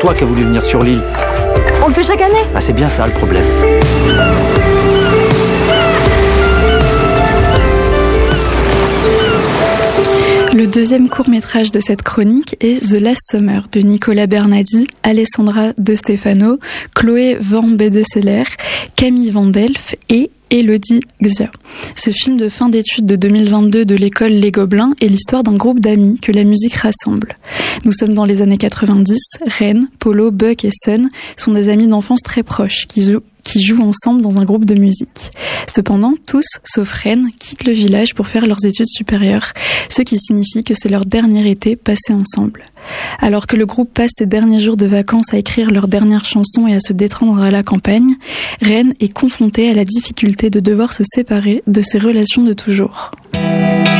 toi qui as voulu venir sur l'île. On le fait chaque année. Ah, c'est bien ça le problème. Le deuxième court-métrage de cette chronique est The Last Summer de Nicolas Bernardi, Alessandra De Stefano, Chloé Van Bedesseler, Camille Van Delft et Elodie Xia. Ce film de fin d'études de 2022 de l'école Les Gobelins est l'histoire d'un groupe d'amis que la musique rassemble. Nous sommes dans les années 90, Ren, Polo, Buck et Sun sont des amis d'enfance très proches qui jouent ensemble dans un groupe de musique. Cependant, tous, sauf Ren, quittent le village pour faire leurs études supérieures, ce qui signifie que c'est leur dernier été passé ensemble. Alors que le groupe passe ses derniers jours de vacances à écrire leurs dernières chansons et à se détendre à la campagne, Ren est confrontée à la difficulté de devoir se séparer de ses relations de toujours.